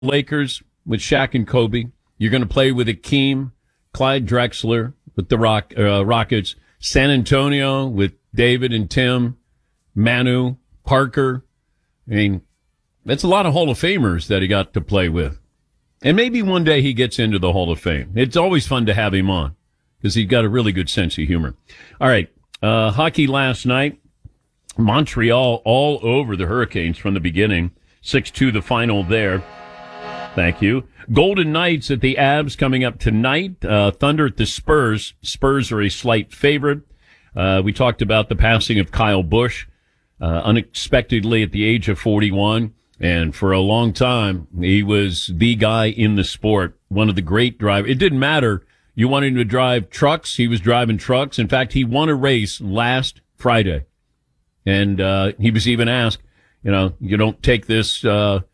Lakers with Shaq and Kobe. You're going to play with Akeem, Clyde Drexler with the Rockets, San Antonio with David and Tim, Manu, Parker. I mean, that's a lot of Hall of Famers that he got to play with. And maybe one day he gets into the Hall of Fame. It's always fun to have him on because he's got a really good sense of humor. All right, hockey last night. Montreal all over the Hurricanes from the beginning. 6-2 the final there. Thank you. Golden Knights at the Avs coming up tonight. Thunder at the Spurs. Spurs are a slight favorite. We talked about the passing of Kyle Busch unexpectedly at the age of 41. And for a long time, he was the guy in the sport, one of the great drivers. It didn't matter. You wanted him to drive trucks. He was driving trucks. In fact, he won a race last Friday. And he was even asked, you don't take this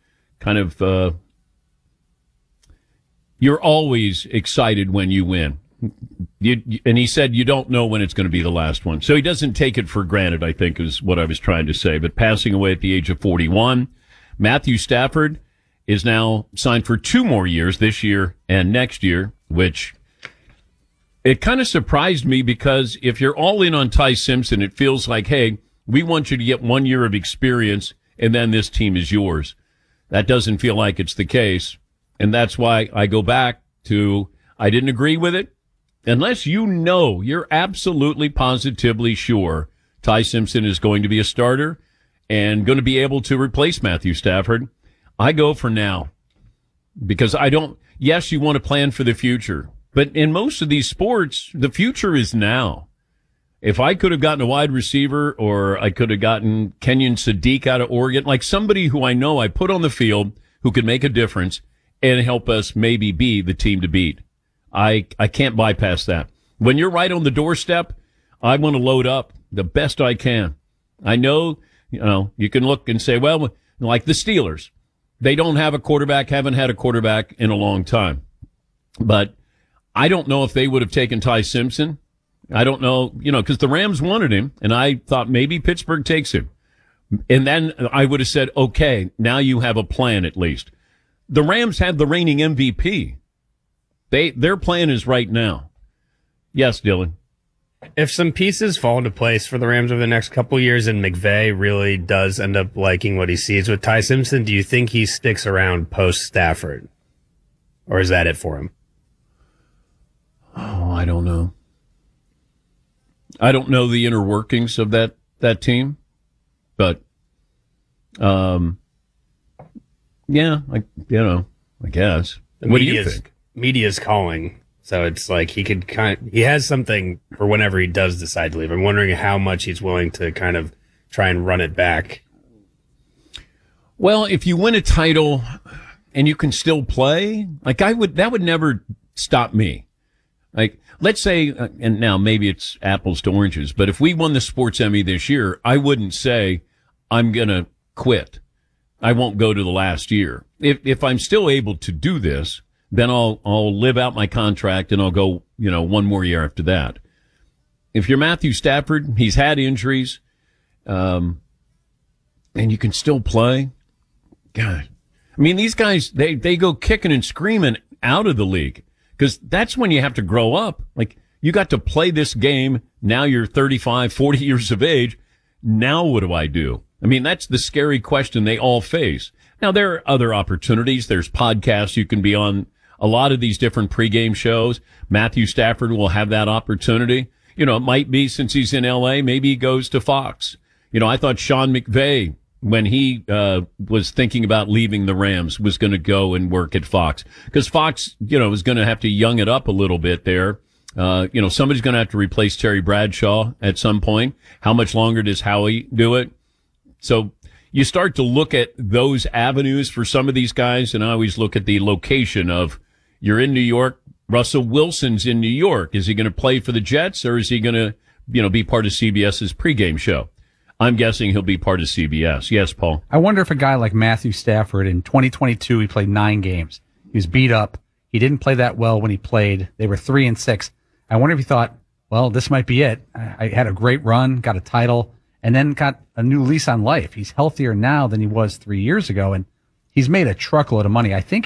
you're always excited when you win. And he said you don't know when it's going to be the last one. So he doesn't take it for granted, I think, is what I was trying to say. But passing away at the age of 41, Matthew Stafford is now signed for 2 more years, this year and next year, which it kind of surprised me because if you're all in on Ty Simpson, it feels like, hey, we want you to get 1 year of experience and then this team is yours. That doesn't feel like it's the case. And that's why I go back to, I didn't agree with it. Unless you're absolutely positively sure Ty Simpson is going to be a starter and going to be able to replace Matthew Stafford, I go for now. Because yes, you want to plan for the future. But in most of these sports, the future is now. If I could have gotten a wide receiver or I could have gotten Kenyon Sadiq out of Oregon, like somebody who I know I put on the field who could make a difference and help us maybe be the team to beat. I can't bypass that. When you're right on the doorstep, I want to load up the best I can. I know, you can look and say, well, like the Steelers, they don't have a quarterback, haven't had a quarterback in a long time. But I don't know if they would have taken Ty Simpson. I don't know, because the Rams wanted him, and I thought maybe Pittsburgh takes him. And then I would have said, okay, now you have a plan at least. The Rams had the reigning MVP. Their plan is right now. Yes, Dylan. If some pieces fall into place for the Rams over the next couple of years and McVay really does end up liking what he sees with Ty Simpson, do you think he sticks around post-Stafford? Or is that it for him? Oh, I don't know. I don't know the inner workings of that team. But, yeah, I guess. What do you think? Media's calling, so it's like he has something for whenever he does decide to leave. I'm wondering how much he's willing to kind of try and run it back. Well, if you win a title and you can still play, that would never stop me. Like, let's say, and now maybe it's apples to oranges, but if we won the Sports Emmy this year, I wouldn't say I'm going to quit. I won't go to the last year. If I'm still able to do this, then I'll live out my contract and I'll go, 1 more year after that. If you're Matthew Stafford, he's had injuries, and you can still play. God, I mean, these guys, they go kicking and screaming out of the league because that's when you have to grow up. Like, you got to play this game. Now you're 35, 40 years of age. Now what do I do? I mean, that's the scary question they all face. Now, there are other opportunities. There's podcasts you can be on. A lot of these different pregame shows, Matthew Stafford will have that opportunity. It might be since he's in L.A., maybe he goes to Fox. I thought Sean McVay, when he was thinking about leaving the Rams, was going to go and work at Fox. Because Fox, is going to have to young it up a little bit there. Somebody's going to have to replace Terry Bradshaw at some point. How much longer does Howie do it? So you start to look at those avenues for some of these guys, and I always look at the location of, you're in New York, Russell Wilson's in New York. Is he going to play for the Jets, or is he going to, be part of CBS's pregame show? I'm guessing he'll be part of CBS. Yes, Paul? I wonder if a guy like Matthew Stafford in 2022, he played 9 games. He was beat up. He didn't play that well when he played. They were 3-6. I wonder if he thought, well, this might be it. I had a great run, got a title, and then got a new lease on life. He's healthier now than he was 3 years ago, and He's made a truckload of money. I think